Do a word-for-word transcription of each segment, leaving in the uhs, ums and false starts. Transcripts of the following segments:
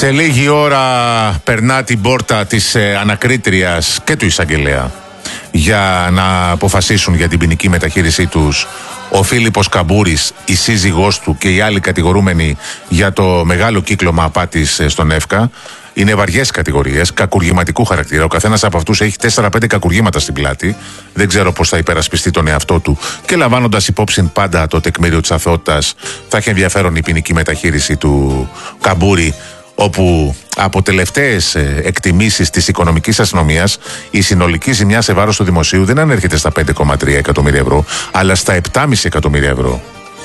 Σε λίγη ώρα περνά την πόρτα της ε, ανακρίτριας και του εισαγγελέα για να αποφασίσουν για την ποινική μεταχείρισή τους ο Φίλιππος Καμπούρης, η σύζυγός του και οι άλλοι κατηγορούμενοι για το μεγάλο κύκλωμα απάτης ε, στον ΕΦΚΑ. Είναι βαριές κατηγορίες, κακουργηματικού χαρακτήρα. Ο καθένας από αυτούς έχει τέσσερα πέντε κακουργήματα στην πλάτη. Δεν ξέρω πώς θα υπερασπιστεί τον εαυτό του. Και λαμβάνοντας υπόψη πάντα το τεκμήριο της αθωότητας, θα έχει ενδιαφέρον η ποινική μεταχείριση του Καμπούρη, όπου από τελευταίες εκτιμήσεις της οικονομικής αστυνομίας η συνολική ζημιά σε βάρος του δημοσίου δεν ανέρχεται στα πέντε κόμμα τρία εκατομμύρια ευρώ, αλλά στα επτά κόμμα πέντε εκατομμύρια ευρώ.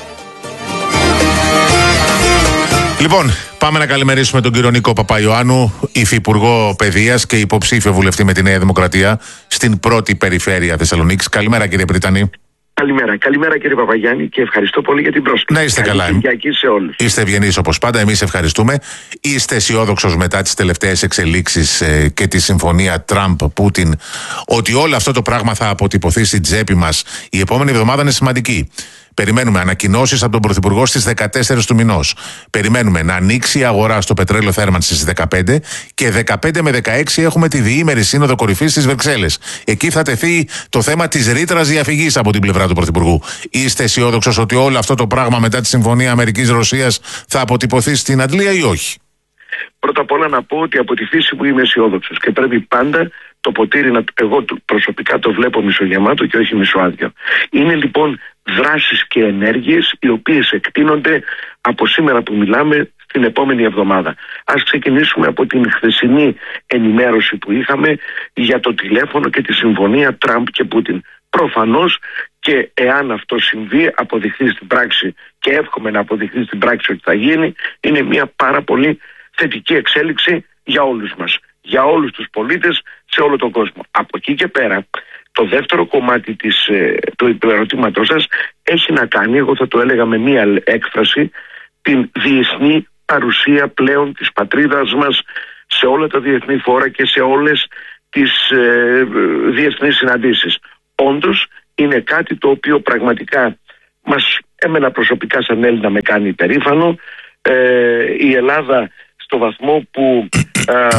Λοιπόν, πάμε να καλημερίσουμε τον κύριο Νίκο Παπαϊωάννου, υφυπουργό παιδείας και υποψήφιο βουλευτή με τη Νέα Δημοκρατία στην πρώτη περιφέρεια Θεσσαλονίκης. Καλημέρα, κύριε Πρίτανη. Καλημέρα. Καλημέρα, κύριε Παπαγιάννη, και ευχαριστώ πολύ για την πρόσκληση. Να είστε καλά. Κυριακή σε όλους. Είστε ευγενείς όπως πάντα. Εμείς ευχαριστούμε. Είστε αισιόδοξος μετά τις τελευταίες εξελίξεις ε, και τη συμφωνία Τραμπ-Πούτιν ότι όλο αυτό το πράγμα θα αποτυπωθεί στην τσέπη μας? Η επόμενη εβδομάδα είναι σημαντική. Περιμένουμε ανακοινώσεις από τον Πρωθυπουργό στις δεκατέσσερις του μηνός. Περιμένουμε να ανοίξει η αγορά στο πετρέλαιο θέρμανσης στις δεκαπέντε και δεκαπέντε με δεκαέξι έχουμε τη διήμερη σύνοδο κορυφής στις Βρυξέλλες. Εκεί θα τεθεί το θέμα της ρήτρας διαφυγής από την πλευρά του Πρωθυπουργού. Είστε αισιόδοξος ότι όλο αυτό το πράγμα μετά τη συμφωνία Αμερικής-Ρωσίας θα αποτυπωθεί στην αντλία ή όχι? Πρώτα απ' όλα να πω ότι από τη φύση μου είμαι αισιόδοξος και πρέπει πάντα το ποτήρι, να, εγώ προσωπικά το βλέπω μισογεμάτο και όχι μισοάδιο. Είναι λοιπόν δράσεις και ενέργειες οι οποίες εκτείνονται από σήμερα που μιλάμε στην επόμενη εβδομάδα. Ας ξεκινήσουμε από την χθεσινή ενημέρωση που είχαμε για το τηλέφωνο και τη συμφωνία Τραμπ και Πούτιν. Προφανώς, και εάν αυτό συμβεί, αποδειχθεί στην πράξη, και εύχομαι να αποδειχθεί στην πράξη ότι θα γίνει, είναι μια πάρα πολύ θετική εξέλιξη για όλους μας, για όλους τους πολίτες σε όλο τον κόσμο. Από εκεί και πέρα, το δεύτερο κομμάτι της, του ερωτήματός σας έχει να κάνει, εγώ θα το έλεγα με μία έκφραση, την διεθνή παρουσία πλέον της πατρίδας μας σε όλα τα διεθνή φόρα και σε όλες τις ε, διεθνείς συναντήσεις. Όντως είναι κάτι το οποίο πραγματικά μας, εμένα προσωπικά σαν Έλληνα, με κάνει υπερήφανο. Ε, η Ελλάδα στο βαθμό που ε,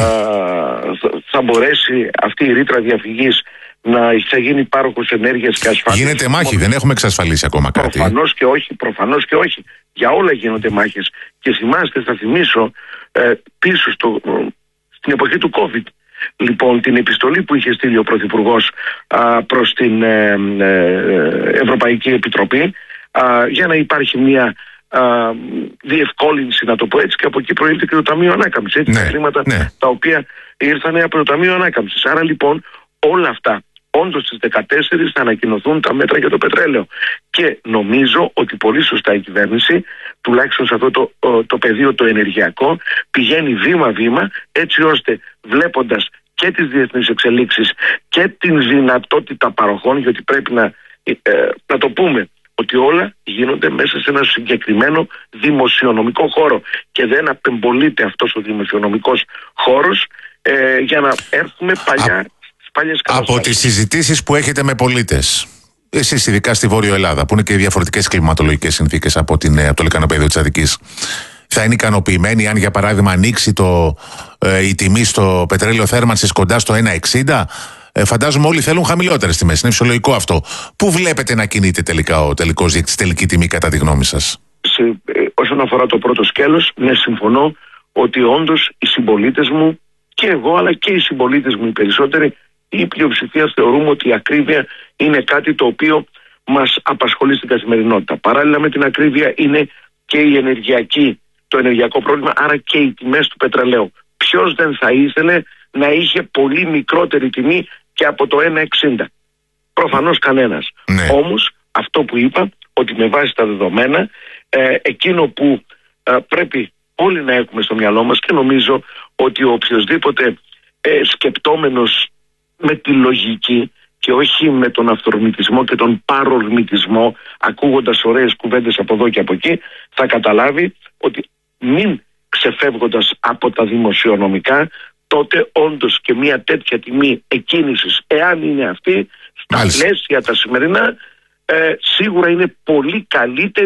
θα μπορέσει αυτή η ρήτρα διαφυγής να θα γίνει πάροχος ενέργειας και ασφάλειας. Γίνεται μάχη, δεν έχουμε εξασφαλίσει ακόμα κάτι. Προφανώς και όχι, προφανώς και όχι. Για όλα γίνονται μάχες. Και θυμάστε, θα θυμίσω ε, πίσω στο, στην εποχή του COVID, λοιπόν, την επιστολή που είχε στείλει ο Πρωθυπουργός α, προς την ε, ε, Ευρωπαϊκή Επιτροπή α, για να υπάρχει μια α, διευκόλυνση, να το πω έτσι, και από εκεί προήλθε και το Ταμείο Ανάκαμψης. Έτσι, ναι, τα χρήματα ναι. τα οποία ήρθαν από το Ταμείο Ανάκαμψης. Άρα λοιπόν όλα αυτά, όντως στις δεκατέσσερις θα ανακοινωθούν τα μέτρα για το πετρέλαιο. Και νομίζω ότι πολύ σωστά η κυβέρνηση, τουλάχιστον σε αυτό το, το πεδίο το ενεργειακό, πηγαίνει βήμα-βήμα, έτσι ώστε βλέποντας και τις διεθνείς εξελίξεις και την δυνατότητα παροχών, γιατί πρέπει να, ε, να το πούμε ότι όλα γίνονται μέσα σε ένα συγκεκριμένο δημοσιονομικό χώρο και δεν απεμπολείται αυτός ο δημοσιονομικός χώρος ε, για να έρθουμε παλιά. Α... Από τις συζητήσεις που έχετε με πολίτες, εσείς ειδικά στη Βόρειο Ελλάδα, που είναι και διαφορετικές κλιματολογικές συνθήκες από, την, από το λεκανοπέδιο της Αττικής, θα είναι ικανοποιημένοι αν για παράδειγμα ανοίξει το, ε, η τιμή στο πετρέλαιο θέρμανσης κοντά στο ένα εξήντα? Ε, φαντάζομαι όλοι θέλουν χαμηλότερες τιμές, είναι φυσιολογικό αυτό. Πού βλέπετε να κινείται τελικά ο τελικός δείκτης, τελική τιμή κατά τη γνώμη σας? Σε, ε, όσον αφορά το πρώτο σκέλος, ναι, συμφωνώ ότι όντως οι συμπολίτες μου και εγώ, αλλά και οι συμπολίτες μου οι περισσότεροι, η πλειοψηφία θεωρούμε ότι η ακρίβεια είναι κάτι το οποίο μας απασχολεί στην καθημερινότητα. Παράλληλα με την ακρίβεια είναι και η ενεργειακή, το ενεργειακό πρόβλημα, άρα και οι τιμές του πετρελαίου. Ποιος δεν θα ήθελε να είχε πολύ μικρότερη τιμή και από το ένα εξήντα? Προφανώς κανένας. Ναι. Όμως αυτό που είπα, ότι με βάση τα δεδομένα, ε, εκείνο που ε, πρέπει όλοι να έχουμε στο μυαλό μας, και νομίζω ότι ο οποιοσδήποτε ε, σκεπτόμενος με τη λογική και όχι με τον αυθορμητισμό και τον παρορμητισμό, ακούγοντας ωραίες κουβέντες από εδώ και από εκεί, θα καταλάβει ότι μην ξεφεύγοντας από τα δημοσιονομικά, τότε όντως και μια τέτοια τιμή εκκίνησης, εάν είναι αυτή, στα πλαίσια τα σημερινά, ε, σίγουρα είναι πολύ καλύτερη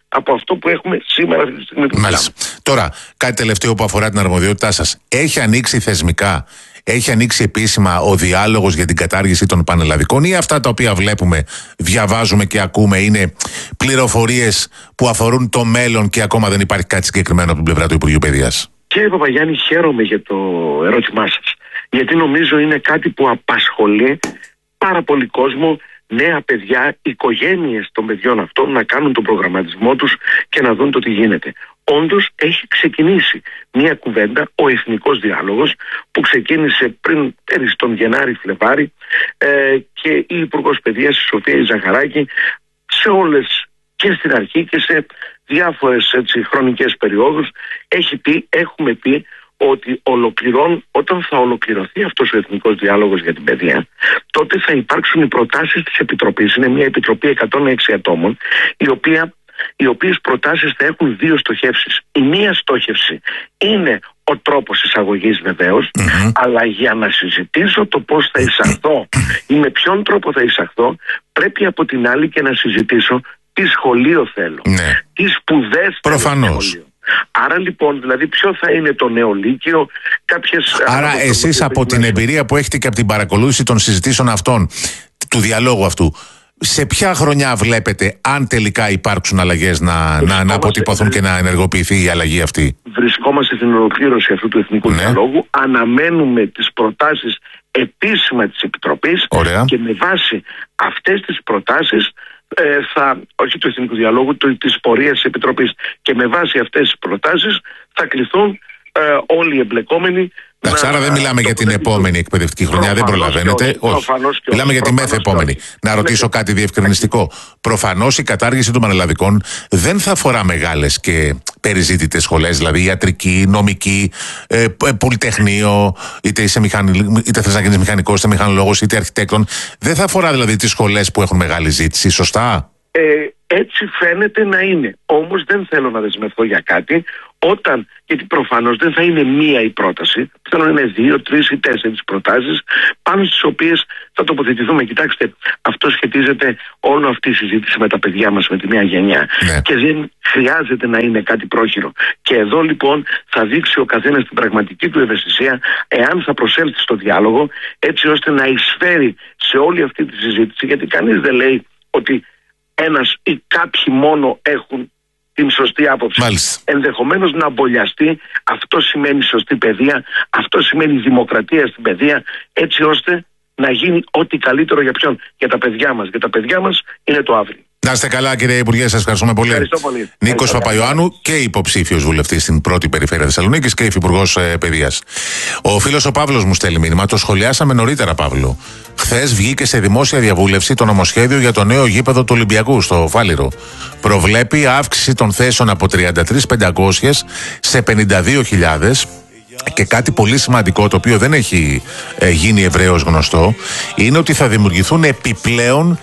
από αυτό που έχουμε σήμερα αυτή τη στιγμή. Μάλιστα. Τώρα, κάτι τελευταίο που αφορά την αρμοδιότητά σας. Έχει ανοίξει θεσμικά, έχει ανοίξει επίσημα ο διάλογος για την κατάργηση των πανελλαδικών, ή αυτά τα οποία βλέπουμε, διαβάζουμε και ακούμε είναι πληροφορίες που αφορούν το μέλλον και ακόμα δεν υπάρχει κάτι συγκεκριμένο από την πλευρά του Υπουργείου Παιδείας? Κύριε Παπαγιάννη, χαίρομαι για το ερώτημά σας, γιατί νομίζω είναι κάτι που απασχολεί πάρα πολύ κόσμο, νέα παιδιά, οικογένειες των παιδιών αυτών να κάνουν τον προγραμματισμό τους και να δουν το τι γίνεται. Όντως έχει ξεκινήσει μια κουβέντα, ο Εθνικός Διάλογος, που ξεκίνησε πριν πέρυσι τον Γενάρη-Φλεβάρη ε, και η Υπουργός Παιδείας, η Σοφία Ζαχαράκη, σε όλες και στην αρχή και σε διάφορες έτσι, χρονικές περιόδους έχει πει, έχουμε πει ότι ολοκληρών, όταν θα ολοκληρωθεί αυτός ο Εθνικός Διάλογος για την παιδεία, τότε θα υπάρξουν οι προτάσεις της Επιτροπής. Είναι μια επιτροπή εκατόν έξι ατόμων, η οποία, οι οποίες προτάσεις θα έχουν δύο στοχεύσεις. Η μία στόχευση είναι ο τρόπος εισαγωγής βεβαίως, mm-hmm. αλλά για να συζητήσω το πώς θα εισαχθώ ή με ποιον τρόπο θα εισαχθώ, πρέπει από την άλλη και να συζητήσω τι σχολείο θέλω, ναι. τι σπουδές θέλω στο σχολείο. Άρα λοιπόν, δηλαδή ποιο θα είναι το νέο λύκειο, κάποιες... Άρα εσείς από την εμπειρία που έχετε και από την παρακολούθηση των συζητήσεων αυτών, του διαλόγου αυτού, σε ποια χρονιά βλέπετε, αν τελικά υπάρξουν αλλαγές, να, να, να αποτυπωθούν και να ενεργοποιηθεί η αλλαγή αυτή? Βρισκόμαστε στην ολοκλήρωση αυτού του Εθνικού ναι. Διαλόγου, αναμένουμε τις προτάσεις επίσημα της Επιτροπής. Ωραία. Και με βάση αυτές τις προτάσεις Ε, θα, όχι του Εθνικού Διαλόγου, το, της πορείας της Επιτροπής, και με βάση αυτές τις προτάσεις θα κληθούν ε, όλοι οι εμπλεκόμενοι. Εντάξει, άρα δεν μιλάμε για την επόμενη εκπαιδευτική χρονιά, δεν προλαβαίνετε. Όχι. Μιλάμε για τη μεθεπόμενη. Να ρωτήσω κάτι διευκρινιστικό. Προφανώς η κατάργηση των πανελλαδικών δεν θα αφορά μεγάλες και περιζήτητες σχολές, δηλαδή ιατρική, νομική, ε, πολυτεχνείο, είτε, είσαι μηχανι... είτε θες να γίνεις μηχανικός, είτε μηχανολόγος, είτε αρχιτέκτον. Δεν θα αφορά δηλαδή τις σχολές που έχουν μεγάλη ζήτηση, σωστά? Ε, έτσι φαίνεται να είναι. Όμως δεν θέλω να δεσμευθώ για κάτι, όταν, γιατί προφανώς δεν θα είναι μία η πρόταση, θέλω να είναι δύο, τρεις ή τέσσερις προτάσεις, πάνω στις οποίες θα τοποθετηθούμε. Κοιτάξτε, αυτό σχετίζεται όλο αυτή η συζήτηση με τα παιδιά μας, με τη νέα γενιά. Ναι. Και δεν χρειάζεται να είναι κάτι πρόχειρο. Και εδώ λοιπόν θα δείξει ο καθένας την πραγματική του ευαισθησία, εάν θα προσέλθει στο διάλογο, έτσι ώστε να εισφέρει σε όλη αυτή τη συζήτηση, γιατί κανείς δεν λέει ότι ένας ή κάποιοι μόνο έχουν την σωστή άποψη. Μάλιστα. Ενδεχομένως να αμπολιαστεί. Αυτό σημαίνει σωστή παιδεία, αυτό σημαίνει δημοκρατία στην παιδεία, έτσι ώστε να γίνει ό,τι καλύτερο για ποιον? Για τα παιδιά μας. Για τα παιδιά μας είναι το αύριο. Να είστε καλά, κύριε Υπουργέ, σας ευχαριστούμε πολύ. Ευχαριστώ πολύ. Νίκος Παπαϊωάννου, και υποψήφιος βουλευτής στην πρώτη περιφέρεια Θεσσαλονίκης και υφυπουργός ε, παιδείας. Ο φίλος ο Παύλος μου στέλνει μήνυμα, το σχολιάσαμε νωρίτερα, Παύλο. Χθες βγήκε σε δημόσια διαβούλευση το νομοσχέδιο για το νέο γήπεδο του Ολυμπιακού στο Φάληρο. Προβλέπει αύξηση των θέσεων από τριάντα τρεις χιλιάδες πεντακόσιες σε πενήντα δύο χιλιάδες. Και κάτι πολύ σημαντικό, το οποίο δεν έχει ε, γίνει ευρέως γνωστό, είναι ότι θα δημιουργηθούν επιπλέον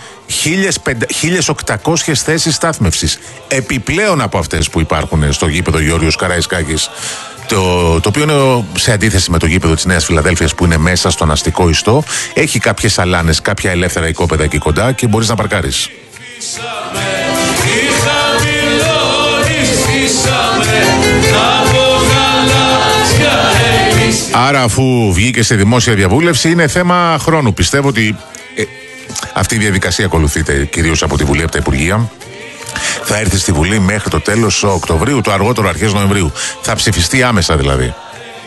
χίλιες οκτακόσιες θέσεις στάθμευσης. Επιπλέον από αυτές που υπάρχουν στο γήπεδο Γεώργιος Καραϊσκάκης. Το, το οποίο είναι σε αντίθεση με το γήπεδο της Νέας Φιλαδέλφειας που είναι μέσα στον αστικό ιστό. Έχει κάποιες αλάνες, κάποια ελεύθερα οικόπεδα εκεί κοντά και μπορείς να παρκάρεις. Άρα, αφού βγήκε σε δημόσια διαβούλευση, είναι θέμα χρόνου. Πιστεύω ότι ε, αυτή η διαδικασία ακολουθείται κυρίως από τη Βουλή, από τα Υπουργεία. Θα έρθει στη Βουλή μέχρι το τέλος Οκτωβρίου, το αργότερο αρχές Νοεμβρίου. Θα ψηφιστεί άμεσα δηλαδή.